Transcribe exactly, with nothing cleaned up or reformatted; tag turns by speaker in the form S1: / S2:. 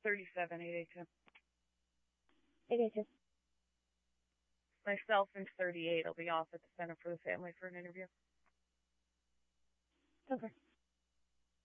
S1: thirty-seven, eight eight two.
S2: eight eight two.
S1: Myself and thirty-eight will be off at the Center for the Family for an interview.
S2: Okay.